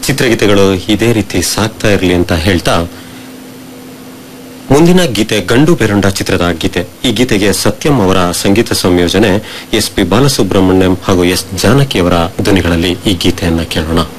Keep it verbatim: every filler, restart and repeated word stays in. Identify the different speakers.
Speaker 1: ಚಿತ್ರಗೀತೆಗಳು ಇದೇ ರೀತಿ ಸಾಕ್ತಾ ಇರಲಿ ಅಂತ ಹೇಳ್ತಾ ಮುಂದಿನ ಗೀತೆ ಗಂಡು ಬೆರಂಡ ಚಿತ್ರದ ಗೀತೆ. ಈ ಗೀತೆಗೆ ಸತ್ಯಂ ಅವರ ಸಂಗೀತ ಸಂಯೋಜನೆ, ಎಸ್ ಪಿ ಬಾಲಸುಬ್ರಹ್ಮಣ್ಯಂ ಹಾಗೂ ಎಸ್ ಜಾನಕಿ ಅವರ ಧ್ವನಿಗಳಲ್ಲಿ ಈ ಗೀತೆಯನ್ನ ಕೇಳೋಣ.